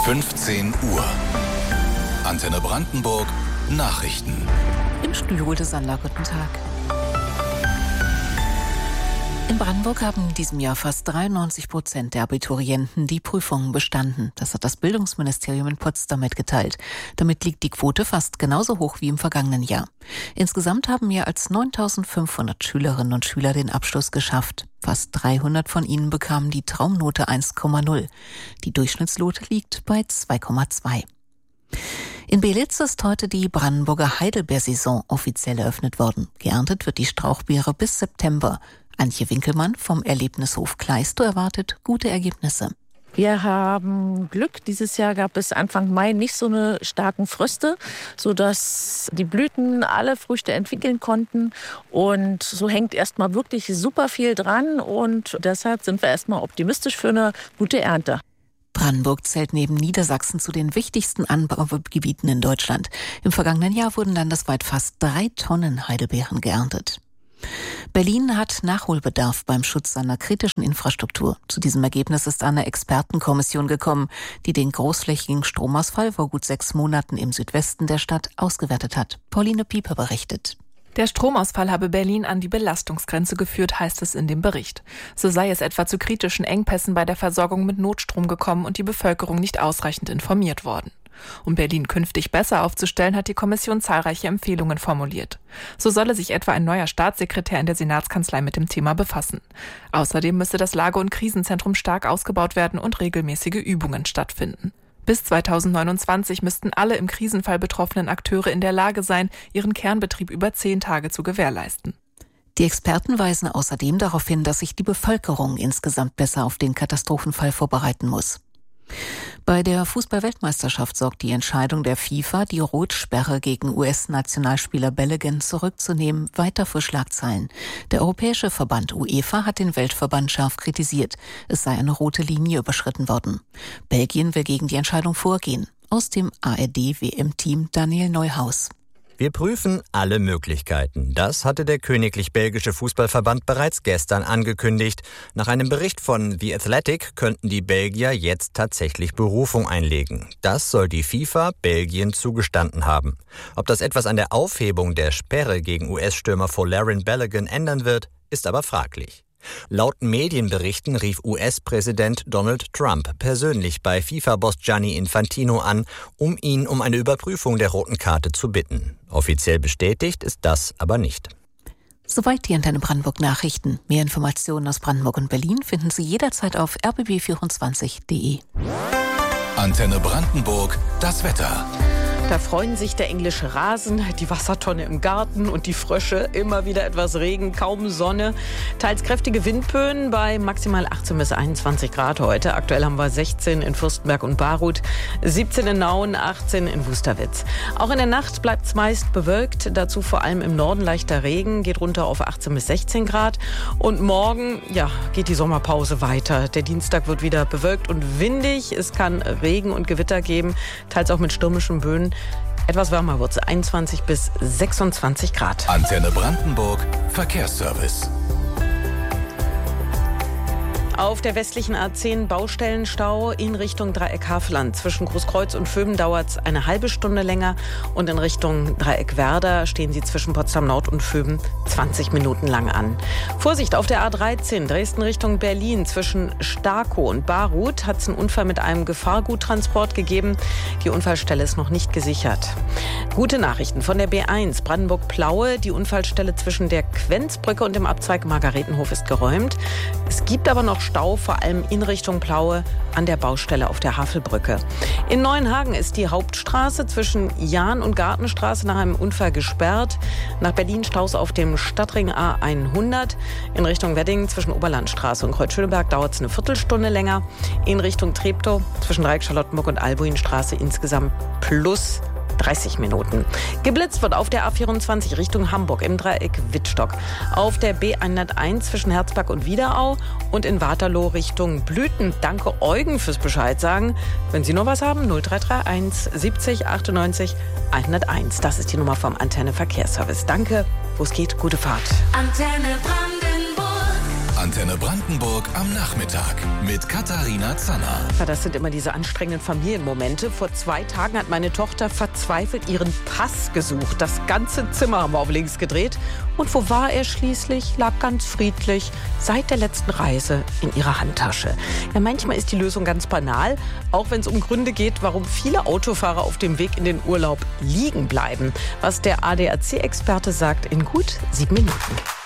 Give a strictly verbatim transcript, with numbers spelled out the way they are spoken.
fünfzehn Uhr. Antenne Brandenburg Nachrichten. Im Studio Ulte Sander, guten Tag. In Brandenburg haben in diesem Jahr fast dreiundneunzig Prozent der Abiturienten die Prüfungen bestanden. Das hat das Bildungsministerium in Potsdam mitgeteilt. Damit liegt die Quote fast genauso hoch wie im vergangenen Jahr. Insgesamt haben mehr als neuntausendfünfhundert Schülerinnen und Schüler den Abschluss geschafft. Fast dreihundert von ihnen bekamen die Traumnote eins Komma null. Die Durchschnittsnote liegt bei zwei Komma zwei. In Belitz ist heute die Brandenburger Heidelbeersaison offiziell eröffnet worden. Geerntet wird die Strauchbeere bis September. Antje Winkelmann vom Erlebnishof Kleistow erwartet gute Ergebnisse. Wir haben Glück. Dieses Jahr gab es Anfang Mai nicht so eine starken Fröste, sodass die Blüten alle Früchte entwickeln konnten. Und so hängt erstmal wirklich super viel dran. Und deshalb sind wir erstmal optimistisch für eine gute Ernte. Brandenburg zählt neben Niedersachsen zu den wichtigsten Anbaugebieten in Deutschland. Im vergangenen Jahr wurden landesweit fast drei Tonnen Heidelbeeren geerntet. Berlin hat Nachholbedarf beim Schutz seiner kritischen Infrastruktur. Zu diesem Ergebnis ist eine Expertenkommission gekommen, die den großflächigen Stromausfall vor gut sechs Monaten im Südwesten der Stadt ausgewertet hat. Pauline Pieper berichtet. Der Stromausfall habe Berlin an die Belastungsgrenze geführt, heißt es in dem Bericht. So sei es etwa zu kritischen Engpässen bei der Versorgung mit Notstrom gekommen und die Bevölkerung nicht ausreichend informiert worden. Um Berlin künftig besser aufzustellen, hat die Kommission zahlreiche Empfehlungen formuliert. So solle sich etwa ein neuer Staatssekretär in der Senatskanzlei mit dem Thema befassen. Außerdem müsse das Lage- und Krisenzentrum stark ausgebaut werden und regelmäßige Übungen stattfinden. Bis zweitausendneunundzwanzig müssten alle im Krisenfall betroffenen Akteure in der Lage sein, ihren Kernbetrieb über zehn Tage zu gewährleisten. Die Experten weisen außerdem darauf hin, dass sich die Bevölkerung insgesamt besser auf den Katastrophenfall vorbereiten muss. Bei der Fußball-Weltmeisterschaft sorgt die Entscheidung der FIFA, die Rotsperre gegen U S-Nationalspieler Balogun zurückzunehmen, weiter für Schlagzeilen. Der europäische Verband UEFA hat den Weltverband scharf kritisiert. Es sei eine rote Linie überschritten worden. Belgien will gegen die Entscheidung vorgehen. Aus dem A R D-W M-Team Daniel Neuhaus. Wir prüfen alle Möglichkeiten. Das hatte der Königlich Belgische Fußballverband bereits gestern angekündigt. Nach einem Bericht von The Athletic könnten die Belgier jetzt tatsächlich Berufung einlegen. Das soll die FIFA Belgien zugestanden haben. Ob das etwas an der Aufhebung der Sperre gegen U S-Stürmer Folarin Balogun ändern wird, ist aber fraglich. Laut Medienberichten rief U S-Präsident Donald Trump persönlich bei FIFA-Boss Gianni Infantino an, um ihn um eine Überprüfung der roten Karte zu bitten. Offiziell bestätigt ist das aber nicht. Soweit die Antenne Brandenburg Nachrichten. Mehr Informationen aus Brandenburg und Berlin finden Sie jederzeit auf r b b vierundzwanzig punkt d e. Antenne Brandenburg, das Wetter. Da freuen sich der englische Rasen, die Wassertonne im Garten und die Frösche. Immer wieder etwas Regen, kaum Sonne. Teils kräftige Windböen bei maximal achtzehn bis einundzwanzig Grad heute. Aktuell haben wir sechzehn in Fürstenberg und Baruth, siebzehn in Nauen, achtzehn in Wusterwitz. Auch in der Nacht bleibt es meist bewölkt. Dazu vor allem im Norden leichter Regen, geht runter auf achtzehn bis sechzehn Grad. Und morgen, ja, geht die Sommerpause weiter. Der Dienstag wird wieder bewölkt und windig. Es kann Regen und Gewitter geben, teils auch mit stürmischen Böen. Etwas wärmer wird es, einundzwanzig bis sechsundzwanzig Grad. Antenne Brandenburg, Verkehrsservice. Auf der westlichen A zehn Baustellenstau in Richtung Dreieck Havelland. Zwischen Großkreuz und Vöben dauert es eine halbe Stunde länger. Und in Richtung Dreieck Werder stehen sie zwischen Potsdam Nord und Vöben zwanzig Minuten lang an. Vorsicht, auf der A dreizehn Dresden Richtung Berlin. Zwischen Starkow und Baruth hat es einen Unfall mit einem Gefahrguttransport gegeben. Die Unfallstelle ist noch nicht gesichert. Gute Nachrichten von der B eins Brandenburg-Plaue. Die Unfallstelle zwischen der Quenzbrücke und dem Abzweig Margaretenhof ist geräumt. Es gibt aber noch Stau, vor allem in Richtung Plaue an der Baustelle auf der Havelbrücke. In Neuenhagen ist die Hauptstraße zwischen Jahn und Gartenstraße nach einem Unfall gesperrt. Nach Berlin Staus auf dem Stadtring A hundert. In Richtung Wedding zwischen Oberlandstraße und Kreuzschöneberg dauert es eine Viertelstunde länger. In Richtung Treptow zwischen Dreieck Charlottenburg und Albuinstraße insgesamt plus dreißig Minuten. Geblitzt wird auf der A vierundzwanzig Richtung Hamburg im Dreieck Wittstock. Auf der B hunderteins zwischen Herzberg und Wiederau und in Waterloo Richtung Blüten. Danke Eugen fürs Bescheid sagen. Wenn Sie noch was haben, null drei drei eins siebzig achtundneunzig hunderteins. Das ist die Nummer vom Antenne Verkehrsservice. Danke, wo es geht, gute Fahrt. Antenne Brandenburg. Antenne Brandenburg am Nachmittag mit Katharina Zanner. Ja, das sind immer diese anstrengenden Familienmomente. Vor zwei Tagen hat meine Tochter verzweifelt ihren Pass gesucht. Das ganze Zimmer haben wir auf links gedreht. Und wo war er schließlich? Lag ganz friedlich seit der letzten Reise in ihrer Handtasche. Ja, manchmal ist die Lösung ganz banal, auch wenn es um Gründe geht, warum viele Autofahrer auf dem Weg in den Urlaub liegen bleiben. Was der A D A C-Experte sagt in gut sieben Minuten.